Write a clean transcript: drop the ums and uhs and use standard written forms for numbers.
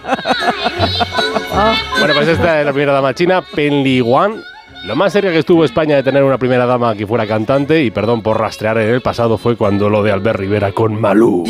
Bueno, pues esta es la primera dama china, Pen Liyuan. Lo más cerca que estuvo España de tener una primera dama que fuera cantante, y perdón por rastrear en el pasado, fue cuando lo de Albert Rivera con Malú.